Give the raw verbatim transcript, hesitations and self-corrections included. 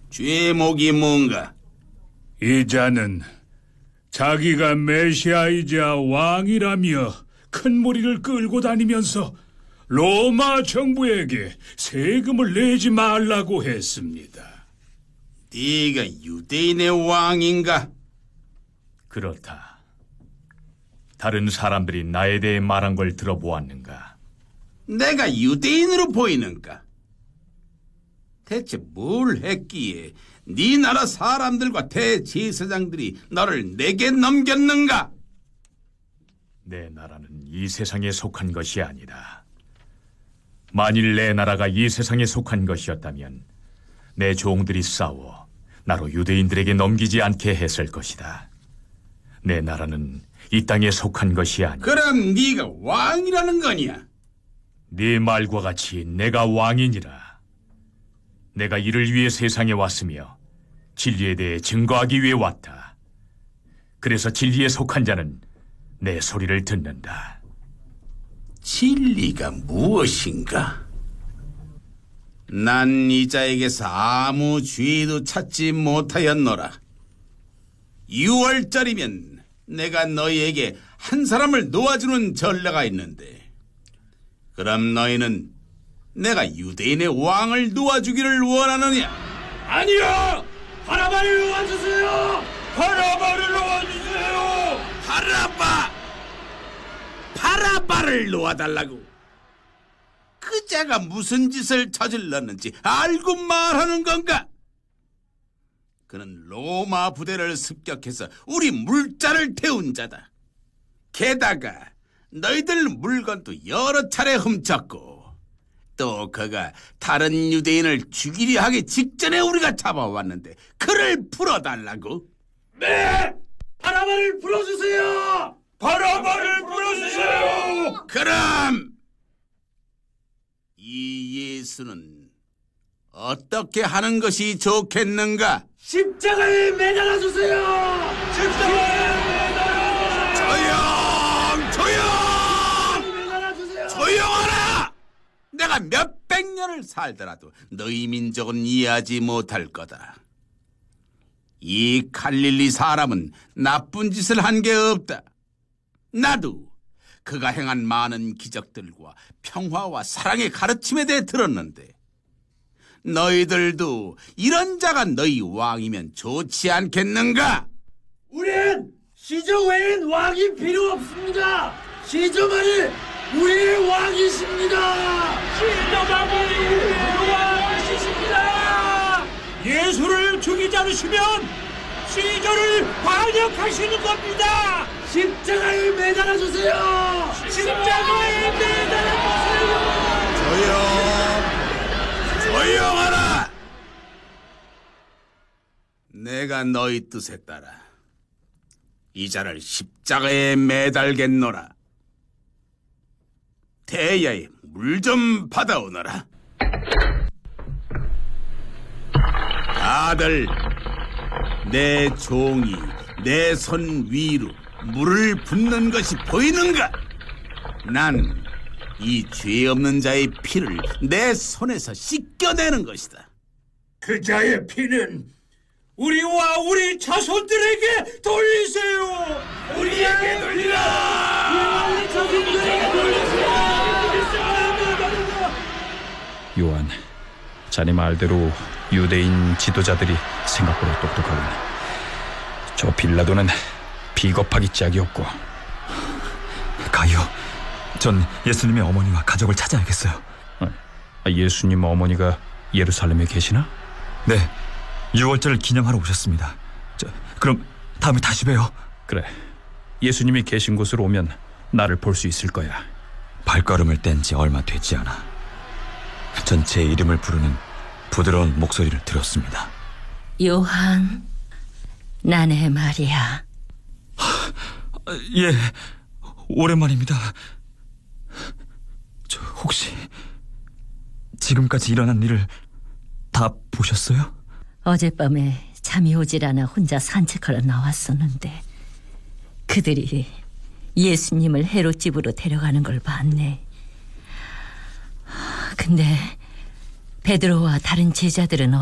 죄목이 뭔가? 이 자는 자기가 메시아이자 왕이라며 큰 무리를 끌고 다니면서 로마 정부에게 세금을 내지 말라고 했습니다. 네가 유대인의 왕인가? 그렇다. 다른 사람들이 나에 대해 말한 걸 들어보았는가? 내가 유대인으로 보이는가? 대체 뭘 했기에 네 나라 사람들과 대제사장들이 너를 내게 넘겼는가? 내 나라는 이 세상에 속한 것이 아니다. 만일 내 나라가 이 세상에 속한 것이었다면 내 종들이 싸워 나로 유대인들에게 넘기지 않게 했을 것이다. 내 나라는 이 땅에 속한 것이 아니야. 그럼 네가 왕이라는 거냐? 네 말과 같이 내가 왕이니라. 내가 이를 위해 세상에 왔으며 진리에 대해 증거하기 위해 왔다. 그래서 진리에 속한 자는 내 소리를 듣는다. 진리가 무엇인가? 난 이 자에게서 아무 죄도 찾지 못하였노라. 유월절이면 내가 너희에게 한 사람을 놓아주는 전례가 있는데, 그럼 너희는 내가 유대인의 왕을 놓아주기를 원하느냐? 아니요! 바라바를 놓아주세요! 바라바를 놓아주세요! 바라바! 바라바를 놓아달라고? 그 자가 무슨 짓을 저질렀는지 알고 말하는 건가? 그는 로마 부대를 습격해서 우리 물자를 태운 자다. 게다가 너희들 물건도 여러 차례 훔쳤고, 또 그가 다른 유대인을 죽이려 하기 직전에 우리가 잡아왔는데 그를 풀어달라고? 네! 바라바를 풀어주세요! 바라바를 풀어주세요! 그럼 이 예수는 어떻게 하는 것이 좋겠는가? 십자가에 매달아주세요! 십자가에 매달아주세요! 조용! 조용! 매달아주세요! 조용하라! 내가 몇백 년을 살더라도 너희 민족은 이해하지 못할 거다. 이 갈릴리 사람은 나쁜 짓을 한 게 없다. 나도 그가 행한 많은 기적들과 평화와 사랑의 가르침에 대해 들었는데, 너희들도 이런 자가 너희 왕이면 좋지 않겠는가? 우린 시조 외엔 왕이 필요 없습니다. 시조만이 우리의 왕이십니다. 시조만이 우리의 왕이십니다. 예수를 죽이지 않으시면 시조를 반역하시는 겁니다. 십자가에 매달아주세요. 십자가에 매달아주세요. 조용! 조용하라! 내가 너희 뜻에 따라 이 자를 십자가에 매달겠노라. 대야에 물 좀 받아오너라. 다들 내 종이 내 손 위로 물을 붓는 것이 보이는가? 난 이 죄 없는 자의 피를 내 손에서 씻겨내는 것이다. 그 자의 피는 우리와 우리 자손들에게 돌리세요. 우리에게 돌리라. 우리와 우리 자손들에게 돌리세요. 요한, 자네 말대로 유대인 지도자들이 생각보다 똑똑하군. 저 빌라도는 비겁하기 짝이었고. 가이오, 전 예수님의 어머니와 가족을 찾아야겠어요. 아, 예수님 어머니가 예루살렘에 계시나? 네, 유월절을 기념하러 오셨습니다. 저, 그럼 다음에 다시 봬요. 그래, 예수님이 계신 곳으로 오면 나를 볼 수 있을 거야. 발걸음을 뗀 지 얼마 되지 않아 전 제 이름을 부르는 부드러운 목소리를 들었습니다. 요한, 나네 말이야. 예, 오랜만입니다. 저 혹시 지금까지 일어난 일을 다 보셨어요? 어젯밤에 잠이 오질 않아 혼자 산책하러 나왔었는데 그들이 예수님을 헤롯 집으로 데려가는 걸 봤네. 근데 베드로와 다른 제자들은